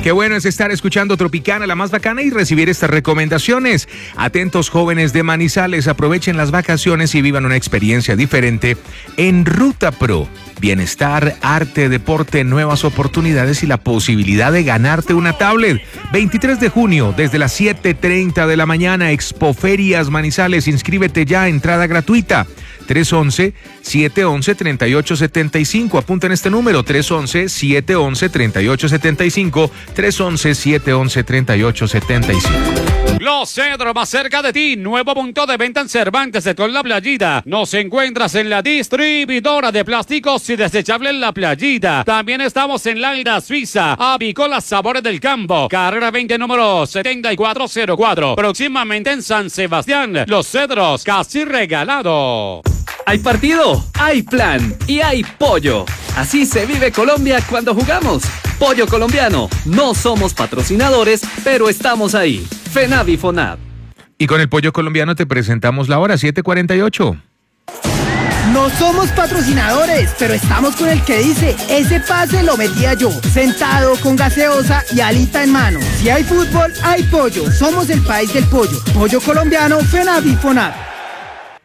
Qué bueno es estar escuchando Tropicana, la más bacana, y recibir estas recomendaciones. Atentos jóvenes de Manizales, aprovechen las vacaciones y vivan una experiencia diferente en Ruta Pro. Bienestar, arte, deporte, nuevas oportunidades y la posibilidad de ganarte una tablet. 23 de junio, desde las 7:30 de la mañana, Expoferias Manizales. Inscríbete ya, entrada gratuita. 311-711-3875. Apunten este número, 311-711-3875, 311-711-3875. Los Cedros, más cerca de ti. Nuevo punto de venta en Cervantes, sector La Playita. Nos encuentras en la distribuidora de plásticos y desechables La Playita. También estamos en Laira, Suiza. Avicola Sabores del Campo. Carrera 20, número 7404. Próximamente en San Sebastián. Los Cedros, casi regalado. Hay partido, hay plan y hay pollo. Así se vive Colombia cuando jugamos. Pollo colombiano. No somos patrocinadores, pero estamos ahí. FENAV y FONAV. Y con el pollo colombiano te presentamos la hora 7:48. No somos patrocinadores, pero estamos con el que dice, ese pase lo metía yo, sentado con gaseosa y alita en mano. Si hay fútbol, hay pollo. Somos el país del pollo. Pollo colombiano, FENAV y FONAV.